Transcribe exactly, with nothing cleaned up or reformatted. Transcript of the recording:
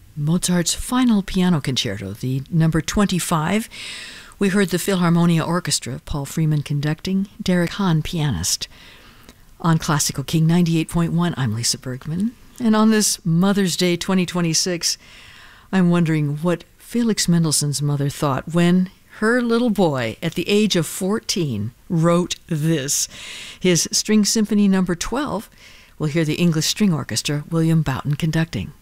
Mozart's Final Piano Concerto, the number twenty-five. We heard the Philharmonia Orchestra, Paul Freeman conducting, Derek Hahn pianist. On Classical King ninety-eight point one, I'm Lisa Bergman. And on this Mother's Day twenty twenty-six, I'm wondering what Felix Mendelssohn's mother thought when her little boy, at the age of fourteen, wrote this. His String Symphony number twelve, we'll hear the English String Orchestra, William Boughton conducting.